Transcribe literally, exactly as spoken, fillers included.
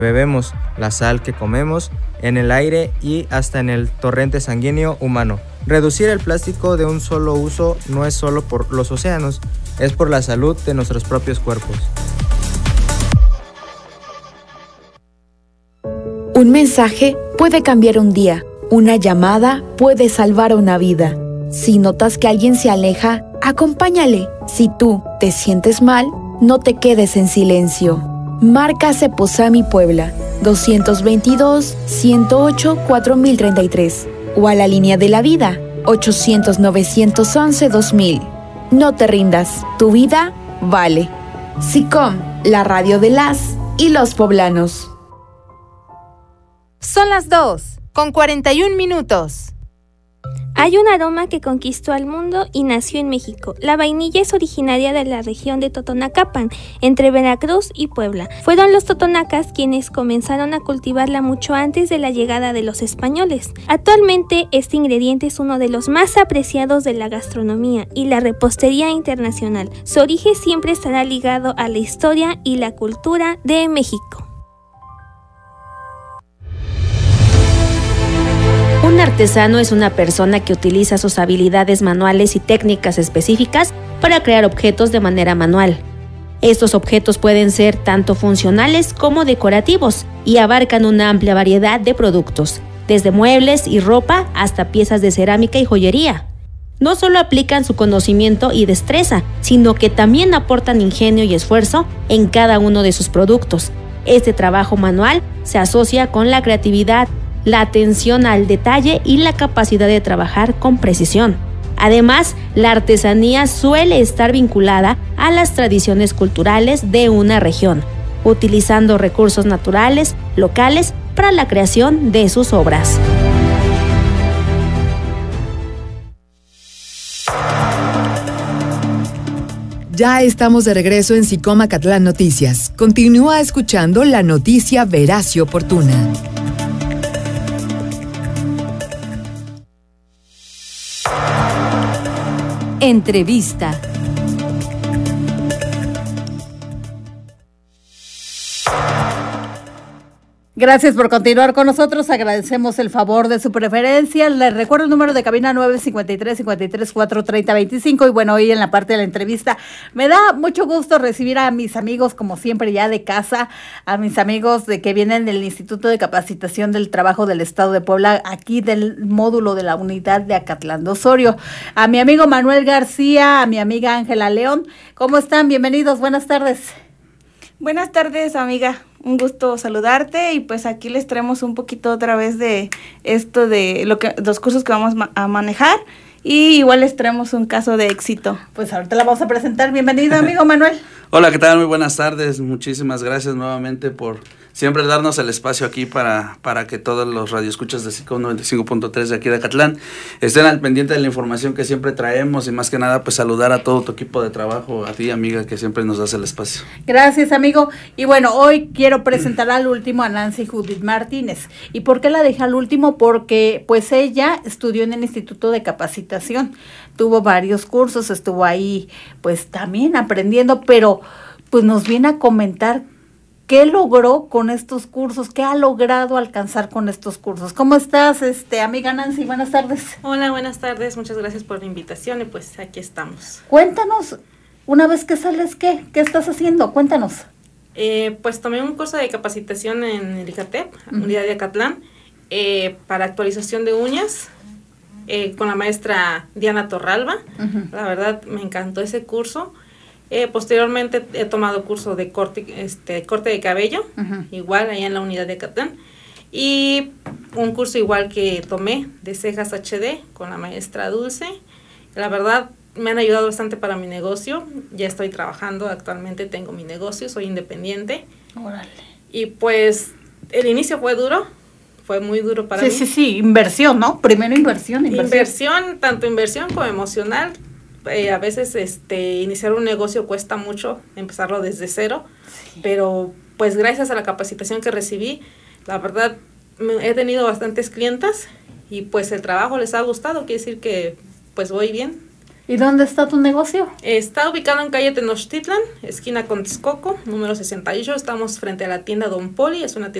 bebemos, la sal que comemos, en el aire y hasta en el torrente sanguíneo humano. Reducir el plástico de un solo uso no es solo por los océanos, es por la salud de nuestros propios cuerpos. Un mensaje puede cambiar un día, una llamada puede salvar una vida. Si notas que alguien se aleja, acompáñale. Si tú te sientes mal, no te quedes en silencio. Marca Ceposami Puebla, dos veintidós, ciento ocho, cuatro mil treinta y tres o a la línea de la vida, ochocientos, novecientos once, dos mil. No te rindas, tu vida vale. SICOM, la radio de las y los poblanos. Son las dos, con cuarenta y un minutos. Hay un aroma que conquistó al mundo y nació en México. La vainilla es originaria de la región de Totonacapan, entre Veracruz y Puebla. Fueron los totonacas quienes comenzaron a cultivarla mucho antes de la llegada de los españoles. Actualmente, este ingrediente es uno de los más apreciados de la gastronomía y la repostería internacional. Su origen siempre estará ligado a la historia y la cultura de México. Un artesano es una persona que utiliza sus habilidades manuales y técnicas específicas para crear objetos de manera manual. Estos objetos pueden ser tanto funcionales como decorativos y abarcan una amplia variedad de productos, desde muebles y ropa hasta piezas de cerámica y joyería. No solo aplican su conocimiento y destreza, sino que también aportan ingenio y esfuerzo en cada uno de sus productos. Este trabajo manual se asocia con la creatividad, la atención al detalle y la capacidad de trabajar con precisión. Además, la artesanía suele estar vinculada a las tradiciones culturales de una región, utilizando recursos naturales, locales, para la creación de sus obras. Ya estamos de regreso en SICOM Acatlán Noticias. Continúa escuchando la noticia veraz y oportuna. Entrevista. Gracias por continuar con nosotros, agradecemos el favor de su preferencia. Les recuerdo el número de cabina nueve cinco tres, cinco tres cuatro, tres cero dos cinco y bueno, hoy en la parte de la entrevista me da mucho gusto recibir a mis amigos, como siempre ya de casa, a mis amigos de que vienen del Instituto de Capacitación del Trabajo del Estado de Puebla, aquí del módulo de la unidad de Acatlán de Osorio, a mi amigo Manuel García, a mi amiga Ángela León. ¿Cómo están? Bienvenidos, buenas tardes. Buenas tardes, amiga. Un gusto saludarte y pues aquí les traemos un poquito otra vez de esto de lo que los cursos que vamos ma- a manejar y igual les traemos un caso de éxito. Pues ahorita la vamos a presentar. Bienvenido, amigo Manuel. Hola, ¿qué tal? Muy buenas tardes. Muchísimas gracias nuevamente por siempre darnos el espacio aquí para, para que todos los radioescuchas de SICOM noventa y cinco punto tres de aquí de Acatlán estén al pendiente de la información que siempre traemos y más que nada pues saludar a todo tu equipo de trabajo, a ti amiga que siempre nos das el espacio. Gracias, amigo. Y bueno, hoy quiero presentar al último a Nancy Judith Martínez. ¿Y por qué la dejé al último? Porque pues ella estudió en el Instituto de Capacitación, tuvo varios cursos, estuvo ahí pues también aprendiendo, pero pues nos viene a comentar ¿qué logró con estos cursos? ¿Qué ha logrado alcanzar con estos cursos? ¿Cómo estás, este, amiga Nancy? Buenas tardes. Hola, buenas tardes. Muchas gracias por la invitación y pues aquí estamos. Cuéntanos, una vez que sales, ¿qué? ¿Qué estás haciendo? Cuéntanos. Eh, pues tomé un curso de capacitación en el ICATEP, uh-huh. Unidad de Acatlán, eh, para actualización de uñas, eh, con la maestra Diana Torralba. Uh-huh. La verdad, me encantó ese curso. Eh, posteriormente he tomado curso de corte, este, corte de cabello, uh-huh. igual allá en la unidad de Acatlán, y un curso igual que tomé de cejas H D con la maestra Dulce. La verdad me han ayudado bastante para mi negocio, ya estoy trabajando, actualmente tengo mi negocio, soy independiente. Órale. Y pues el inicio fue duro, fue muy duro para sí, mí. Sí, sí, sí, inversión, ¿no? Primero inversión, inversión. Inversión, tanto inversión como emocional. Eh, a veces este iniciar un negocio cuesta mucho, empezarlo desde cero, sí. Pero pues gracias a la capacitación que recibí, la verdad me, he tenido bastantes clientas y pues el trabajo les ha gustado, quiere decir que pues voy bien. ¿Y dónde está tu negocio? Está ubicado en calle Tenochtitlan, esquina con Texcoco, número sesenta y ocho. Estamos frente a la tienda Don Poli, es una tienda